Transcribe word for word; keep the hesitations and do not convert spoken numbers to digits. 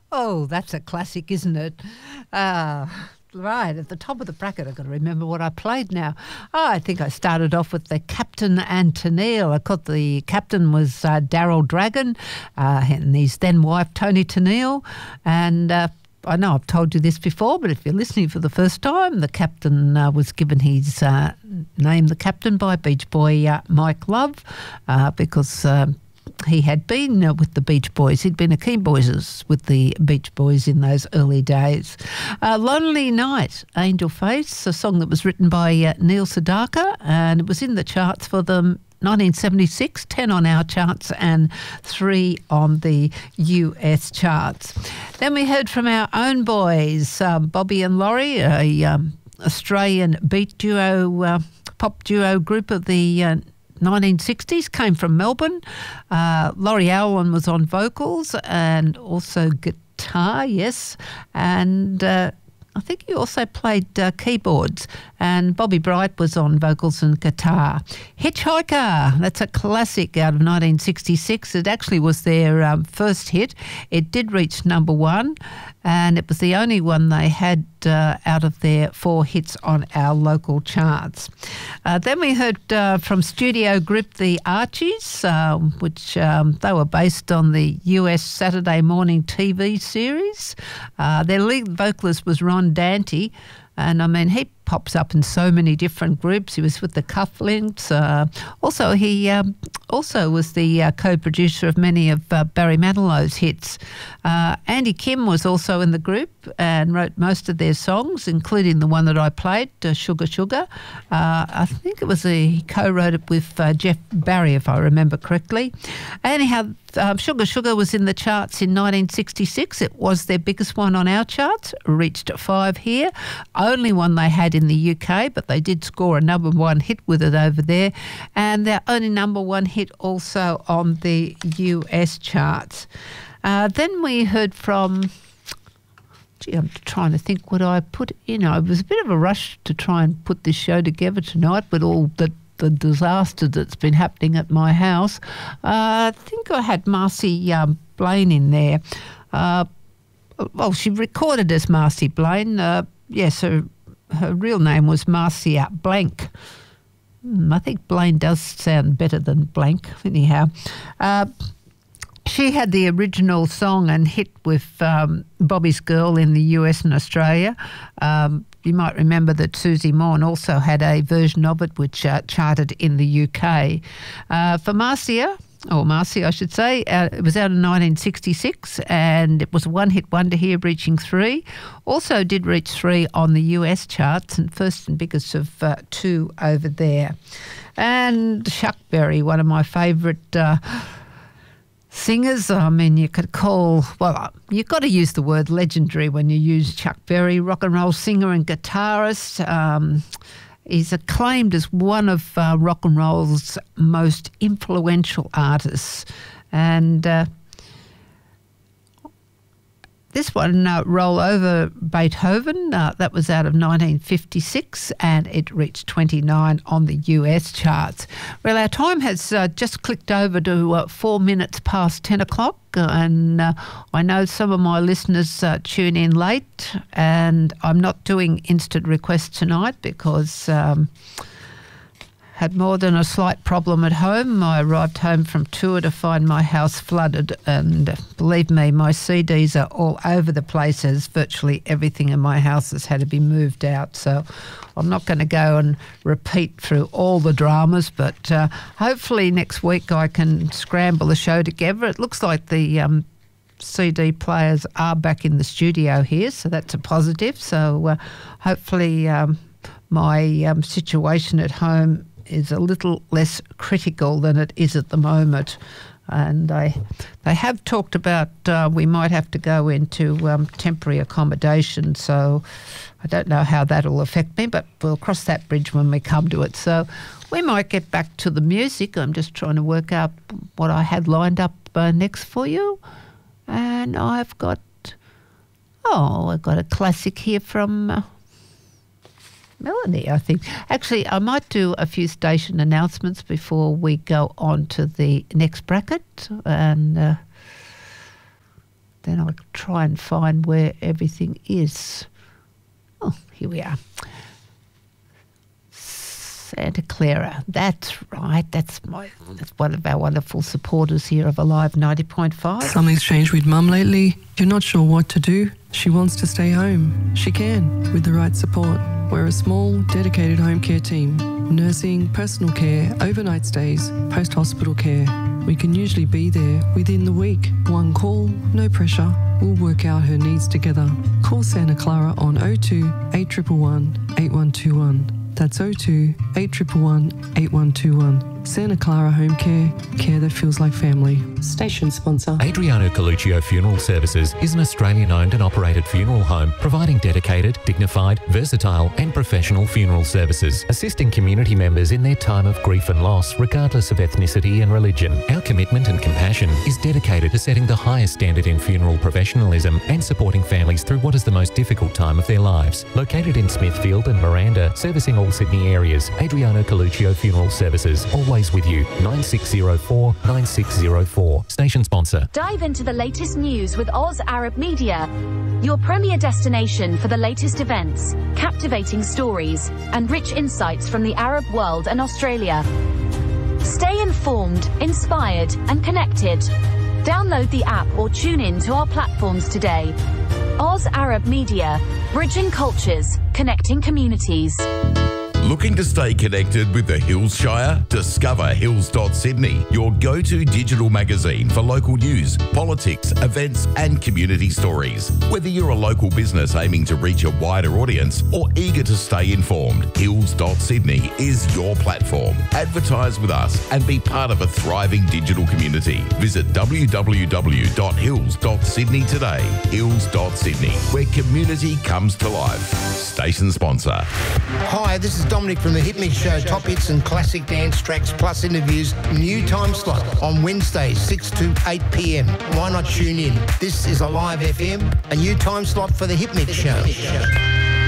Oh, that's a classic, isn't it? Uh, right, at the top of the bracket, I've got to remember what I played now. Oh, I think I started off with the Captain and Tennille. I thought the captain was uh, Daryl Dragon uh, and his then wife, Toni Tennille. And uh, I know I've told you this before, but if you're listening for the first time, the captain uh, was given his uh, name, the captain, by Beach Boy uh, Mike Love uh, because... Uh, He had been uh, with the Beach Boys. He'd been a key voices with the Beach Boys in those early days. Uh, Lonely Night, Angel Face, a song that was written by uh, Neil Sedaka, and it was in the charts for them nineteen seventy-six, ten on our charts and three on the U S charts. Then we heard from our own boys, um, Bobby and Laurie, a um, Australian beat duo, uh, pop duo group of the uh, nineteen sixties, came from Melbourne. Uh, Laurie Allen was on vocals and also guitar, yes. And uh, I think he also played uh, keyboards. And Bobby Bright was on vocals and guitar. Hitchhiker, that's a classic out of nineteen sixty-six. It actually was their um, first hit. It did reach number one, and it was the only one they had uh, out of their four hits on our local charts. Uh, then we heard uh, from studio group the Archies, uh, which um, they were based on the U S Saturday morning T V series. Uh, their lead vocalist was Ron Dante, and I mean, he pops up in so many different groups. He was with the Cufflinks. Uh, also, he um, also was the uh, co-producer of many of uh, Barry Manilow's hits. Uh, Andy Kim was also in the group and wrote most of their songs, including the one that I played, uh, Sugar Sugar. Uh, I think it was a, he co-wrote it with uh, Jeff Barry, if I remember correctly. Anyhow, um, Sugar Sugar was in the charts in nineteen sixty-six. It was their biggest one on our charts, reached five here. Only one they had in the U K, but they did score a number one hit with it over there, and their only number one hit also on the U S charts. Uh, then we heard from, gee, I'm trying to think what I put in. It was a bit of a rush to try and put this show together tonight with all the the disaster that's been happening at my house. Uh, I think I had Marcy um, Blaine in there. Uh, well, she recorded as Marcy Blaine. Uh, yes, her, her real name was Marcia Blank. Mm, I think Blaine does sound better than Blank, anyhow. Uh, she had the original song and hit with um, Bobby's Girl in the U S and Australia. Um, you might remember that Susie Morn also had a version of it which uh, charted in the U K. Uh, for Marcia, or Marcy I should say, uh, it was out in nineteen sixty-six and it was a one-hit wonder here, reaching three. Also did reach three on the U S charts and first and biggest of uh, two over there. And Chuck Berry, one of my favourite uh, singers. I mean, you could call, well, you've got to use the word legendary when you use Chuck Berry, rock and roll singer and guitarist. Um, he's acclaimed as one of uh, rock and roll's most influential artists. And uh, this one, uh, Roll Over Beethoven, uh, that was out of nineteen fifty-six and it reached twenty-nine on the U S charts. Well, our time has uh, just clicked over to uh, four minutes past ten o'clock uh, and uh, I know some of my listeners uh, tune in late, and I'm not doing instant requests tonight because... Um, had more than a slight problem at home. I arrived home from tour to find my house flooded, and believe me, my C Ds are all over the place as virtually everything in my house has had to be moved out. So I'm not going to go and repeat through all the dramas, but uh, hopefully next week I can scramble the show together. It looks like the um, C D players are back in the studio here, so that's a positive. So uh, hopefully um, my um, situation at home is a little less critical than it is at the moment. And they, they have talked about uh, we might have to go into um, temporary accommodation, so I don't know how that'll affect me, but we'll cross that bridge when we come to it. So we might get back to the music. I'm just trying to work out what I had lined up uh, next for you. And I've got, oh, I've got a classic here from... Uh, Melanie, I think. Actually, I might do a few station announcements before we go on to the next bracket, and uh, then and I'll try and find where everything is. Oh, here we are. Santa Clara. That's right. That's my. That's one of our wonderful supporters here of Alive ninety point five. Something's changed with Mum lately. You're not sure what to do. She wants to stay home. She can, with the right support. We're a small, dedicated home care team. Nursing, personal care, overnight stays, post-hospital care. We can usually be there within the week. One call, no pressure. We'll work out her needs together. Call Santa Clara on oh two, eight one one, eight one two one. That's oh two, eight one one, eight one two one. Santa Clara Home Care, care that feels like family. Station sponsor. Adriano Coluccio Funeral Services is an Australian-owned and operated funeral home providing dedicated, dignified, versatile and professional funeral services, assisting community members in their time of grief and loss regardless of ethnicity and religion. Our commitment and compassion is dedicated to setting the highest standard in funeral professionalism and supporting families through what is the most difficult time of their lives. Located in Smithfield and Miranda, servicing all Sydney areas, Adriano Coluccio Funeral Services, always with you. nine six zero four, nine six zero four. Station sponsor. Dive into the latest news with Oz Arab Media, your premier destination for the latest events, captivating stories, and rich insights from the Arab world and Australia. Stay informed, inspired, and connected. Download the app or tune in to our platforms today. Oz Arab Media, bridging cultures, connecting communities. Looking to stay connected with the Hills Shire? Discover hills dot sydney, your go-to digital magazine for local news, politics, events and community stories. Whether you're a local business aiming to reach a wider audience or eager to stay informed, hills dot sydney is your platform. Advertise with us and be part of a thriving digital community. Visit w w w dot hills dot sydney today. hills dot sydney, where community comes to life. Station sponsor. Hi, this is Dominic from the Hit Mix Show. Top hits and classic dance tracks plus interviews. New time slot on Wednesdays, six to eight p m. Why not tune in? This is Alive F M, a new time slot for the Hit Mix Show.